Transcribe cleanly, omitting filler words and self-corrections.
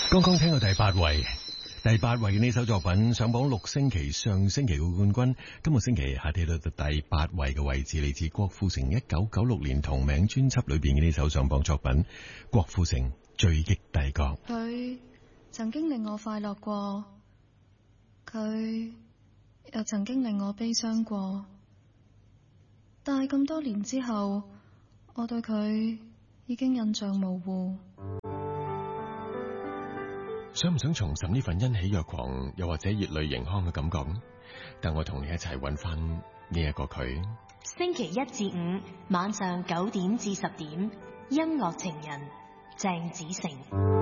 剛剛聽過第八位嘅呢首作品上榜6星期，上星期嘅冠軍，今個星期下跌到第八位嘅位置，嚟自郭富城1996年同名專輯裏邊嘅呢首上榜作品《郭富城追擊帝國》。 佢曾經令我快樂過，佢又曾經令我悲傷過，但係咁多年之後，我對佢已經印象模糊。 想唔想重拾呢份欣喜若狂又或者熱淚盈眶嘅感覺？等我同你一齊揾翻呢一個佢。 星期1至5晚上9點至10點，音樂情人鄭子誠。